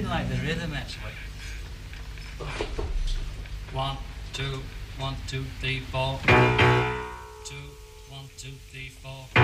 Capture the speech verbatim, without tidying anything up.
didn't like the rhythm actually. One, two, one, two, three, four. Two, one, two, three, four.